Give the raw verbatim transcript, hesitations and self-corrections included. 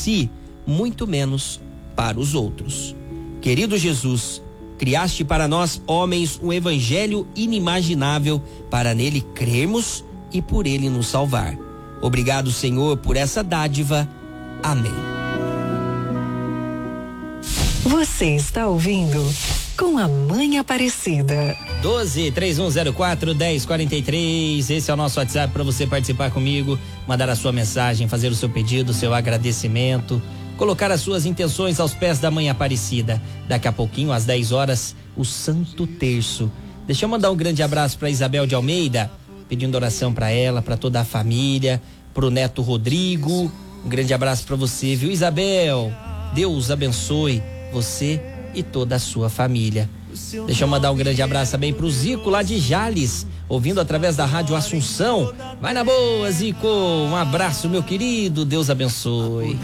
si, muito menos para os outros. Querido Jesus, criaste para nós, homens, um evangelho inimaginável para nele crermos e por ele nos salvar. Obrigado, Senhor, por essa dádiva. Amém. Você está ouvindo Com a Mãe Aparecida. doze, três um zero quatro, dez quarenta e três. Esse é o nosso WhatsApp para você participar comigo, mandar a sua mensagem, fazer o seu pedido, o seu agradecimento, colocar as suas intenções aos pés da Mãe Aparecida. Daqui a pouquinho, às dez horas, o Santo Terço. Deixa eu mandar um grande abraço para Isabel de Almeida, pedindo oração para ela, para toda a família, pro neto Rodrigo. Um grande abraço para você, viu, Isabel? Deus abençoe você e toda a sua família. Deixa eu mandar um grande abraço também pro Zico lá de Jales, ouvindo através da Rádio Assunção. Vai na boa, Zico. Um abraço, meu querido. Deus abençoe.